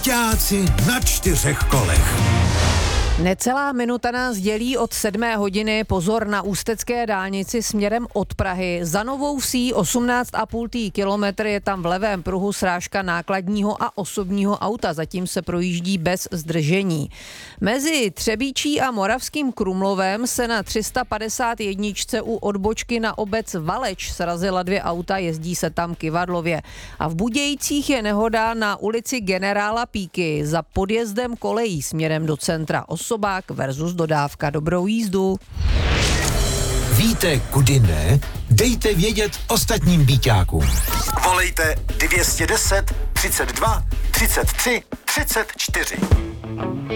Byťáci na 4 kolech. Necelá minuta nás dělí od 7 hodiny. Pozor, na ústecké dálnici směrem od Prahy. Za Novou Vsí 18,5 kilometr je tam v levém pruhu srážka nákladního a osobního auta. Zatím se projíždí bez zdržení. Mezi Třebíčí a Moravským Krumlovem se na 351 u odbočky na obec Valeč srazila 2 auta, jezdí se tam kyvadlově. A v Budějcích je nehoda na ulici Generála Píky za podjezdem kolejí směrem do centra. Osobák versus dodávka. Dobrou jízdu. Víte, kudy ne? Dejte vědět ostatním byťákům. Volejte 210 32 33 34.